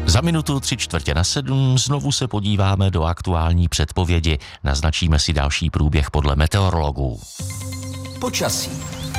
Za minutu 6:45 znovu se podíváme do aktuální předpovědi. Naznačíme si další průběh podle meteorologů. Počasí.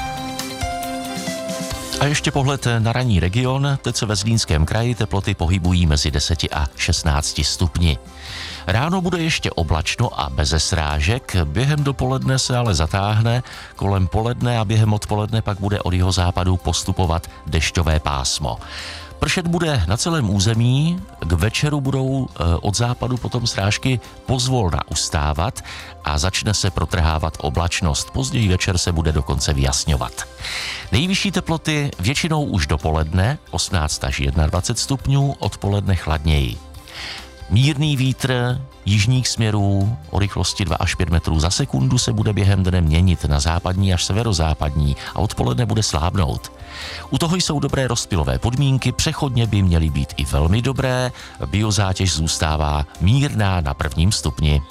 A ještě pohled na ranní region. Teď se ve Zlínském kraji teploty pohybují mezi 10 a 16 stupni. Ráno bude ještě oblačno a beze srážek, během dopoledne se ale zatáhne, kolem poledne a během odpoledne pak bude od jihozápadu postupovat dešťové pásmo. Pršet bude na celém území, k večeru budou od západu potom srážky pozvolna ustávat a začne se protrhávat oblačnost. Později večer se bude dokonce vyjasňovat. Nejvyšší teploty většinou už dopoledne, 18 až 21 stupňů, odpoledne chladněji. Mírný vítr jižních směrů o rychlosti 2 až 5 metrů za sekundu se bude během dne měnit na západní až severozápadní a odpoledne bude slábnout. U toho jsou dobré rozptylové podmínky, přechodně by měly být i velmi dobré, biozátěž zůstává mírná na 1. stupni.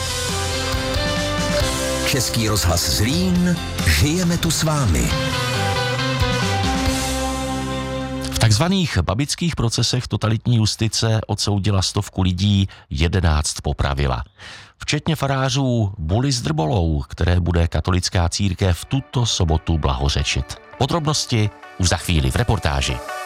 Český rozhlas Zlín, žijeme tu s vámi. V takzvaných babických procesech totalitní justice odsoudila 100 lidí, 11 popravila. Včetně farářů Buly s drbolou, které bude katolická církev tuto sobotu blahořečit. Podrobnosti už za chvíli v reportáži.